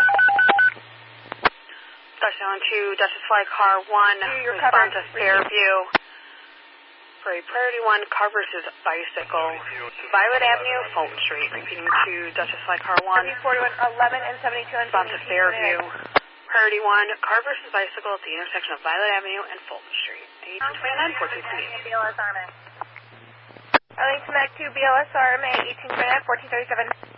Touchdown 2, Dutchess Flight Car 1, respond to Fairview. For a Priority 1, car versus bicycle, Violet Avenue, Fulton Street. Repeating to Dutchess Flight Car 1. 41, 11 and 72 and respond to Fairview. Priority 1, car versus bicycle at the intersection of Violet Avenue and Fulton Street. 1829, 1428. Arlington Mac 2, BLSR, May 1829, 1437.